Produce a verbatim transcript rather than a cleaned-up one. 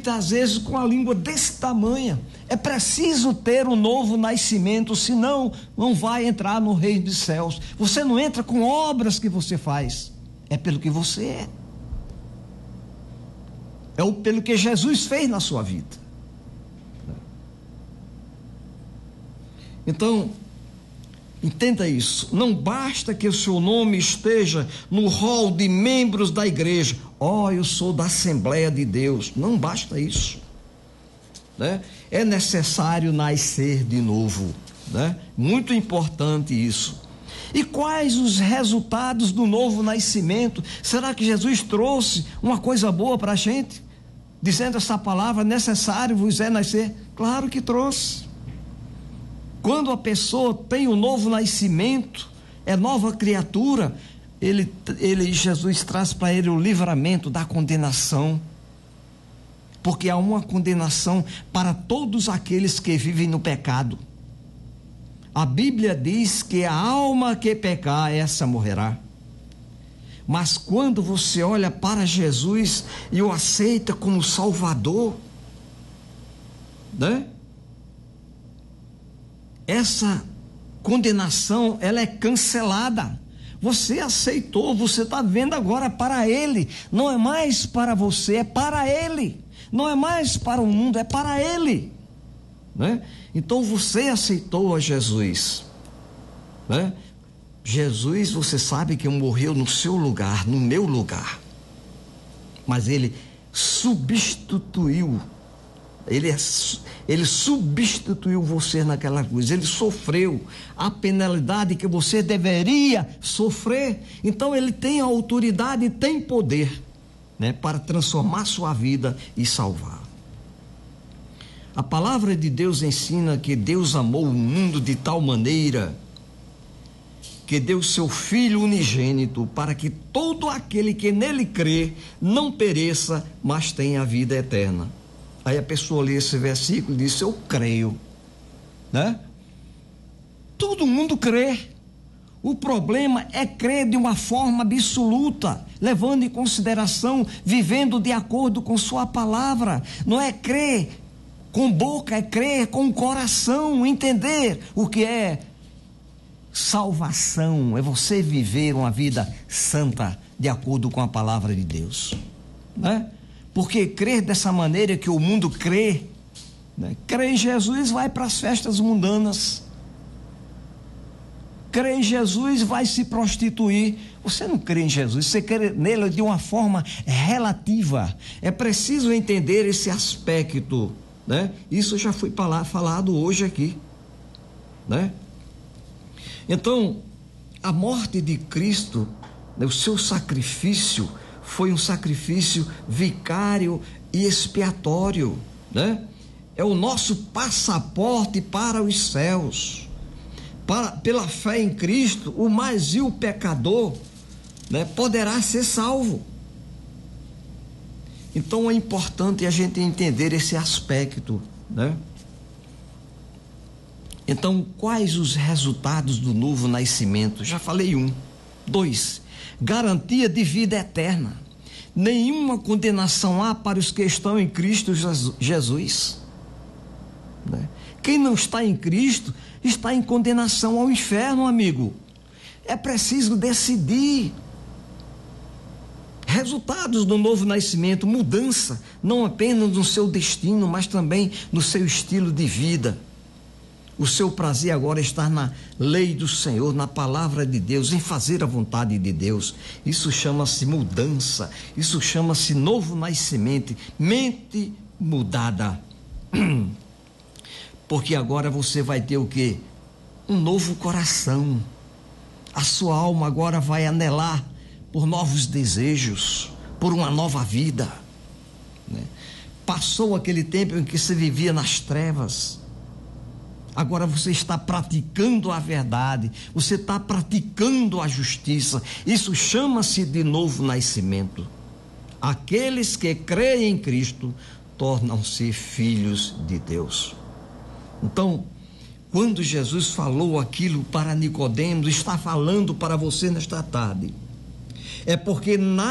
muitas vezes com a língua desse tamanho. É preciso ter um novo nascimento, senão não vai entrar no reino dos céus. Você não entra com obras que você faz, é pelo que você é. É o, pelo que Jesus fez na sua vida. Então, entenda isso. Não basta que o seu nome esteja no rol de membros da igreja. Ó, oh, eu sou da Assembleia de Deus. Não basta isso, né? É necessário nascer de novo, né? Muito importante isso. E quais os resultados do novo nascimento? Será que Jesus trouxe uma coisa boa para a gente? Dizendo essa palavra, necessário vos é nascer? Claro que trouxe. Quando a pessoa tem um novo nascimento, é nova criatura, ele, ele, Jesus traz para ele o livramento da condenação. Porque há uma condenação para todos aqueles que vivem no pecado. A Bíblia diz que a alma que pecar, essa morrerá. Mas quando você olha para Jesus e o aceita como Salvador, né? Essa condenação, ela é cancelada. Você aceitou, você está vendo agora para Ele. Não é mais para você, é para Ele. Não é mais para o mundo, é para Ele, né? Então você aceitou a Jesus, né? Jesus, você sabe que morreu no seu lugar, no meu lugar, mas Ele substituiu, Ele, ele substituiu você naquela cruz. Ele sofreu a penalidade que você deveria sofrer. Então Ele tem autoridade e tem poder, né, para transformar sua vida e salvar. A palavra de Deus ensina que Deus amou o mundo de tal maneira que deu seu Filho unigênito para que todo aquele que nele crê não pereça, mas tenha a vida eterna. Aí a pessoa lê esse versículo e diz: eu creio, né? Todo mundo crê. O problema é crer de uma forma absoluta, levando em consideração, vivendo de acordo com sua palavra. Não é crer com boca, é crer com o coração, entender o que é salvação, é você viver uma vida santa de acordo com a palavra de Deus, né? Porque crer dessa maneira que o mundo crê, né? Crer em Jesus, vai para as festas mundanas. Crê em Jesus, vai se prostituir. Você não crê em Jesus, você crê nele de uma forma relativa. É preciso entender esse aspecto, né? Isso já foi falado hoje aqui, né? Então, a morte de Cristo, né, o seu sacrifício foi um sacrifício vicário e expiatório, né? É o nosso passaporte para os céus. Para, pela fé em Cristo, o mais vil pecador, né, poderá ser salvo. Então é importante a gente entender esse aspecto, né? Então, quais os resultados do novo nascimento? Já falei um. Dois, garantia de vida eterna. Nenhuma condenação há para os que estão em Cristo Jesus, né? Quem não está em Cristo está em condenação ao inferno, amigo. É preciso decidir. Resultados do novo nascimento: mudança, não apenas no seu destino, mas também no seu estilo de vida. O seu prazer agora está na lei do Senhor, na palavra de Deus, em fazer a vontade de Deus. Isso chama-se mudança, isso chama-se novo nascimento, mente mudada. Porque agora você vai ter o quê? Um novo coração. A sua alma agora vai anelar por novos desejos, por uma nova vida, né? Passou aquele tempo em que você vivia nas trevas. Agora você está praticando a verdade, você está praticando a justiça. Isso chama-se de novo nascimento. Aqueles que creem em Cristo tornam-se filhos de Deus. Então, quando Jesus falou aquilo para Nicodemos, está falando para você nesta tarde. É porque na